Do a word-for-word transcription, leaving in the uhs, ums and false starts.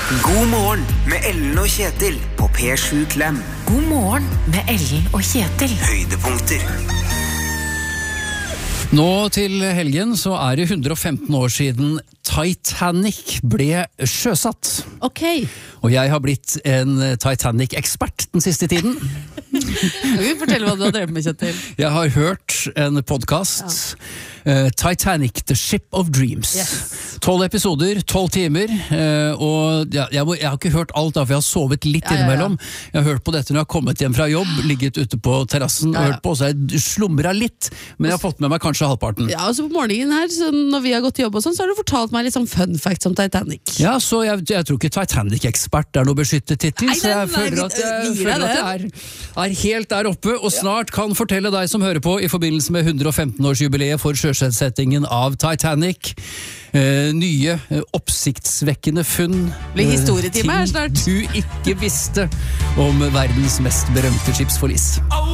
God morgen med Ellen og Kjetil på P sju Klem. God morgen med Ellen og Kjetil. Høydepunkter. Nå til helgen så er det hundre og femten år siden Titanic ble sjøsatt. Ok. Og jeg har blitt en Titanic-ekspert den siste tiden. Kan vi fortelle hva du har drevet med, Kjetil? Jeg har hørt en podcast, ja. uh, Titanic, The Ship of Dreams. Tolv yes. episoder, tolv timer, uh, og jeg, jeg, må, jeg har ikke hørt alt da, for jeg har sovet litt ja, innimellom. Ja, ja. Jeg har hørt på dette når jeg har kommet hjem fra jobb, ligget ute på terrassen ja, ja. og hørt på, så jeg slumret litt, men jeg har fått med meg kanskje halvparten. Ja, og så på morgenen her, så når vi har gått til jobb og sånn, så har du fortalt meg litt sånn fun facts om Titanic. Ja, så jeg, jeg tror ikke Titanic-ekspert er noe beskyttet tittel, så jeg føler at jeg, føler at jeg er, er helt der oppe, og snart kan fortelle deg som hører på i forbindelse med hundre og femten års jubileet for sjøsettingen av Titanic. Uh, nye, uh, oppsiktsvekkende funn Blir historietime her snart. Du ikke visste om verdens mest berømte skipsforlis.